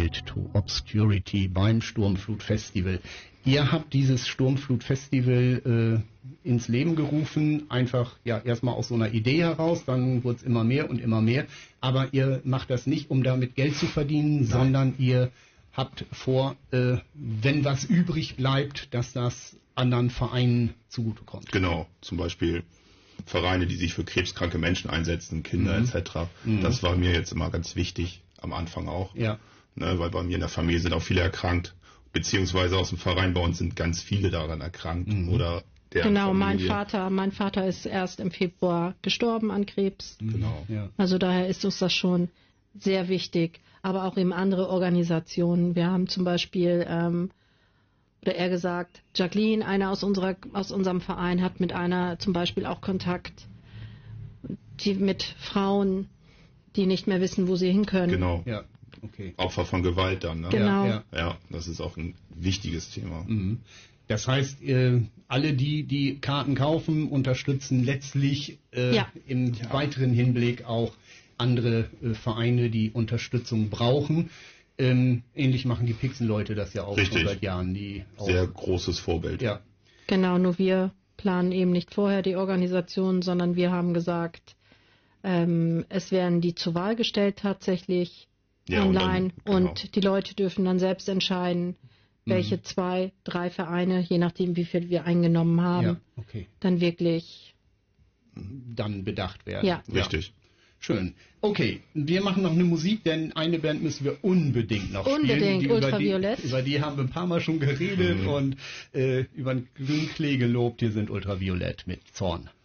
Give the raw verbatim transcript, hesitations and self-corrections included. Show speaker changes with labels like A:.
A: gespielt, To Obscurity beim Sturmflut-Festival. Ihr habt dieses Sturmflut-Festival äh, ins Leben gerufen, einfach ja erstmal aus so einer Idee heraus, dann wurde es immer mehr und immer mehr. Aber ihr macht das nicht, um damit Geld zu verdienen, Nein. sondern ihr habt vor, äh, wenn was übrig bleibt, dass das anderen Vereinen zugutekommt.
B: Genau, zum Beispiel Vereine, die sich für krebskranke Menschen einsetzen, Kinder mhm. et cetera. Mhm. Das war mir jetzt immer ganz wichtig, am Anfang auch.
A: Ja.
B: Ne, weil bei mir in der Familie sind auch viele erkrankt. Beziehungsweise aus dem Verein bei uns sind ganz viele daran erkrankt. Mhm. Oder der
C: Genau, mein Vater, mein Vater ist erst im Februar gestorben an Krebs.
B: Genau.
A: Ja.
C: Also daher ist uns das schon sehr wichtig. Aber auch eben andere Organisationen. Wir haben zum Beispiel, ähm, oder eher gesagt, Jacqueline, eine aus unserer, aus unserem Verein, hat mit einer zum Beispiel auch Kontakt, die mit Frauen, die nicht mehr wissen, wo sie hin können.
B: Genau.
A: Ja. Okay.
B: Opfer von Gewalt dann, ne?
C: Genau.
A: Ja,
B: ja. ja, das ist auch ein wichtiges Thema.
A: Mhm. Das heißt, äh, alle, die die Karten kaufen, unterstützen letztlich äh,
C: ja.
A: im ja. weiteren Hinblick auch andere äh, Vereine, die Unterstützung brauchen. Ähm, ähnlich machen die Pixel-Leute das ja auch
B: Richtig.
A: schon seit Jahren. Die auch,
B: Sehr großes Vorbild.
A: Ja.
C: Genau, nur wir planen eben nicht vorher die Organisation, sondern wir haben gesagt, ähm, es werden die zur Wahl gestellt tatsächlich.
B: Ja,
C: online und,
B: dann, genau.
C: und die Leute dürfen dann selbst entscheiden, welche
A: mhm.
C: zwei, drei Vereine, je nachdem wie viel wir eingenommen haben,
A: ja, okay.
C: dann wirklich
A: dann bedacht werden.
C: Ja.
B: Richtig.
A: Schön. Okay, wir machen noch eine Musik, denn eine Band müssen wir unbedingt noch
C: unbedingt,
A: spielen. Die,
C: Ultraviolett.
A: Über die, über die haben wir ein paar Mal schon geredet mhm. und äh, über den Klee gelobt. Hier sind Ultraviolett mit Zorn.